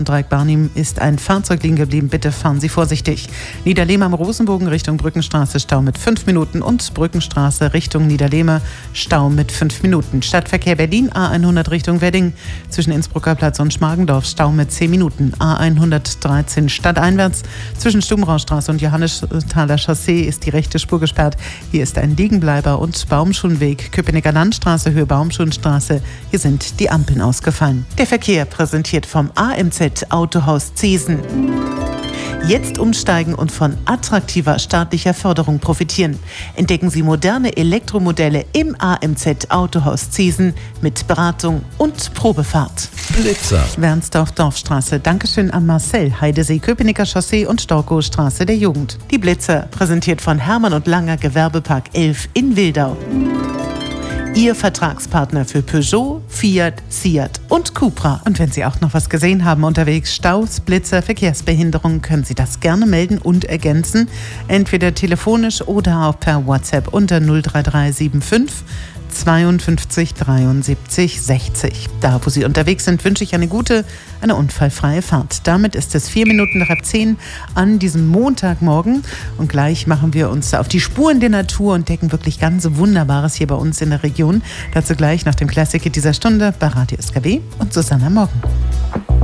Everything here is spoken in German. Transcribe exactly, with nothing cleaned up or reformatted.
Dreieck Barnim ist ein Fahrzeug liegen geblieben. Bitte fahren Sie vorsichtig. Niederlehme am Rosenbogen Richtung Brückenstraße Stau mit fünf Minuten und Brückenstraße Richtung Niederlehme Stau mit fünf Minuten. Stadtverkehr Berlin A hundert Richtung Wedding zwischen Innsbrucker Platz und Schmargendorf Stau mit zehn Minuten. A hundertdreizehn stadteinwärts zwischen Stubenraustraße und Johannesthaler Chaussee ist die rechte Spur gesperrt. Hier ist ein Liegenbleiber und Baumschulenweg. Köpenicker Landstraße Höhe Baumschulenstraße. Hier sind die Ampeln ausgefallen. Der Verkehr präsentiert vom A M Z Autohaus Zesen. Jetzt umsteigen und von attraktiver staatlicher Förderung profitieren. Entdecken Sie moderne Elektromodelle im A M Z Autohaus Zesen mit Beratung und Probefahrt. Blitzer. Wernsdorf-Dorfstraße. Dankeschön an Marcel. Heidesee, Köpenicker Chaussee und Storkow-Straße der Jugend. Die Blitzer, präsentiert von Hermann und Langer Gewerbepark elf in Wildau. Ihr Vertragspartner für Peugeot, Fiat, Seat und Cupra. Und wenn Sie auch noch was gesehen haben unterwegs, Staus, Blitzer, Verkehrsbehinderungen, können Sie das gerne melden und ergänzen. Entweder telefonisch oder auch per WhatsApp unter null drei drei sieben fünf zweiundfünfzig dreiundsiebzig sechzig. Da, wo Sie unterwegs sind, wünsche ich eine gute, eine unfallfreie Fahrt. Damit ist es vier Minuten nach halb zehn an diesem Montagmorgen. Und gleich machen wir uns auf die Spuren der Natur und entdecken wirklich ganz Wunderbares hier bei uns in der Region. Dazu gleich nach dem Klassiker dieser Stunde bei Radio S K W und Susanna Morgen.